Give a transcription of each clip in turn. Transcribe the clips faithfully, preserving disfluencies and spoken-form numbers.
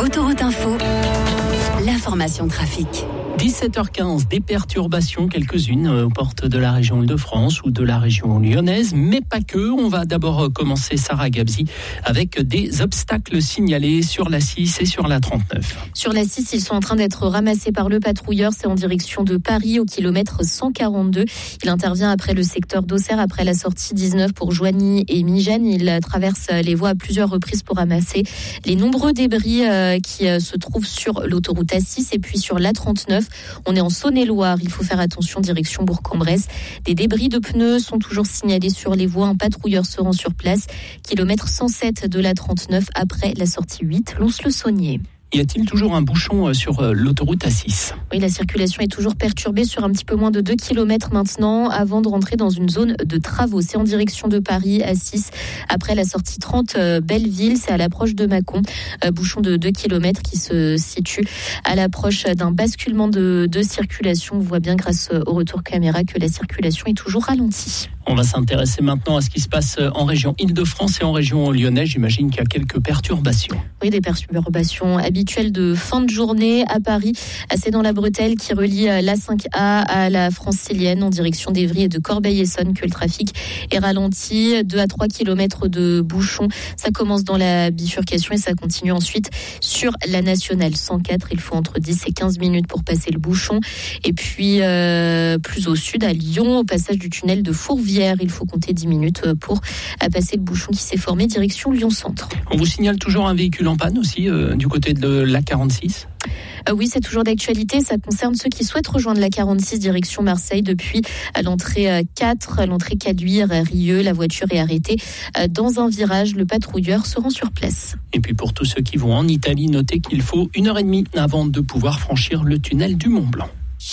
Autoroute Info, l'information trafic. dix-sept heures quinze, des perturbations, quelques-unes aux portes de la région Île-de-France ou de la région lyonnaise, mais pas que. On va d'abord commencer, Sarah Gabzi, avec des obstacles signalés sur l'A six et sur l'A trente-neuf. Sur l'A six, ils sont en train d'être ramassés par le patrouilleur. C'est en direction de Paris, au kilomètre cent quarante-deux. Il intervient après le secteur d'Auxerre, après la sortie dix-neuf pour Joigny et Migène. Il traverse les voies à plusieurs reprises pour ramasser les nombreux débris qui se trouvent sur l'autoroute A six et puis sur l'A trente-neuf. On est en Saône-et-Loire, il faut faire attention, direction Bourg-en-Bresse. Des débris de pneus sont toujours signalés sur les voies. Un patrouilleur se rend sur place, kilomètre cent sept de l'A trente-neuf, après la sortie huit, Lons-le-Saunier. Y a-t-il toujours un bouchon sur l'autoroute A six ? Oui, la circulation est toujours perturbée sur un petit peu moins de deux kilomètres maintenant, avant de rentrer dans une zone de travaux. C'est en direction de Paris, A six, après la sortie trente, Belleville, c'est à l'approche de Mâcon. Bouchon de deux kilomètres qui se situe à l'approche d'un basculement de, de circulation. On voit bien grâce au retour caméra que la circulation est toujours ralentie. On va s'intéresser maintenant à ce qui se passe en région Île-de-France et en région lyonnaise. J'imagine qu'il y a quelques perturbations. Oui, des perturbations habituelles de fin de journée à Paris. C'est dans la bretelle qui relie l'A cinq A à la francilienne en direction d'Évry et de Corbeil-Essonnes que le trafic est ralenti. deux à trois kilomètres de bouchons. Ça commence dans la bifurcation et ça continue ensuite sur la nationale cent quatre. Il faut entre dix et quinze minutes pour passer le bouchon. Et puis euh, plus au sud, à Lyon, au passage du tunnel de Fourvière, il faut compter dix minutes pour passer le bouchon qui s'est formé direction Lyon-Centre. On vous signale toujours un véhicule en panne aussi euh, du côté de l'A quarante-six ? Euh, oui, c'est toujours d'actualité. Ça concerne ceux qui souhaitent rejoindre l'A quarante-six direction Marseille depuis à l'entrée quatre, à l'entrée Caluire, Rieux. La voiture est arrêtée dans un virage. Le patrouilleur se rend sur place. Et puis pour tous ceux qui vont en Italie, notez qu'il faut une heure et demie avant de pouvoir franchir le tunnel du Mont-Blanc.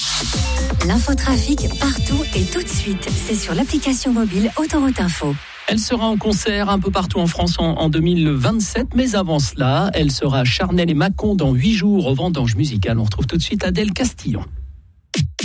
L'infotrafic partout et tout de suite. C'est sur l'application mobile Autoroute Info. Elle sera en concert un peu partout en France en, en deux mille vingt-sept, mais avant cela, elle sera à Charnel et Mâcon dans huit jours au Vendanges Musicales. On retrouve tout de suite Adèle Castillon.